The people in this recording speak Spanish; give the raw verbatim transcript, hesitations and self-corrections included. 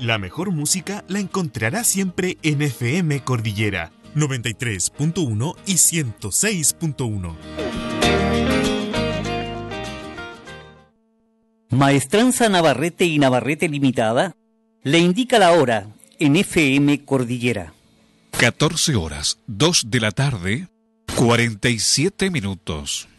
La mejor música la encontrará siempre en F M Cordillera noventa y tres punto uno y ciento seis punto uno. Maestranza Navarrete y Navarrete Limitada le indica la hora en F M Cordillera. catorce horas, dos de la tarde, cuarenta y siete minutos.